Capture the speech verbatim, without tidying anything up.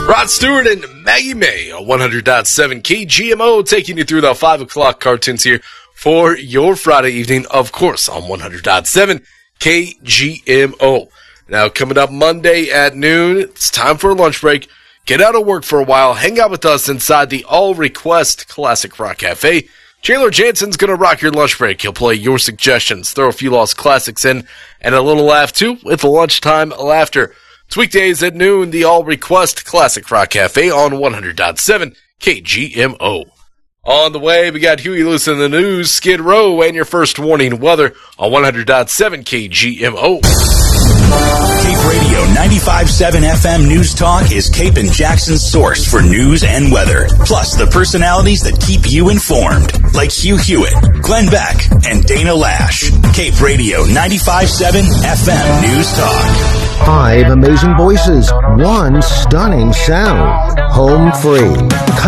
Rod Stewart and Maggie May on one hundred point seven K G M O, taking you through the five o'clock cartoons here for your Friday evening, of course, on one hundred point seven K G M O. Now, coming up Monday at noon, it's time for a lunch break. Get out of work for a while, hang out with us inside the All Request Classic Rock Cafe. Chandler Jansen's going to rock your lunch break. He'll play your suggestions, throw a few lost classics in, and a little laugh, too, with lunchtime laughter. It's weekdays at noon, the All Request Classic Rock Cafe on one hundred point seven K G M O. On the way, we got Huey Lewis in the news, Skid Row, and your first warning weather on one hundred point seven K G M O. Cape Radio ninety-five point seven F M News Talk is Cape and Jackson's source for news and weather, plus the personalities that keep you informed, like Hugh Hewitt, Glenn Beck, and Dana Lash. Cape Radio ninety-five point seven F M News Talk. Five amazing voices, one stunning sound, home free.